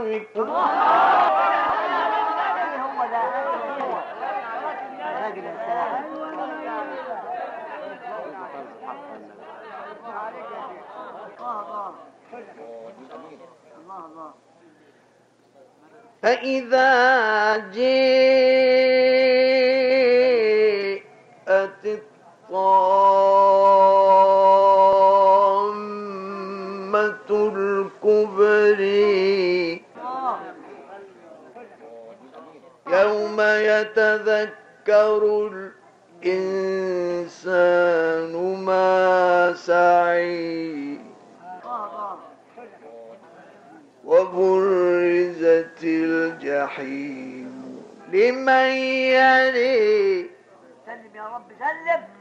بكم. فإذا جاءت الطامة الكبرى يوم يتذكر الإنسان ما سعى وبرزت الجحيم لمن يرى. سلم يا رب سلم.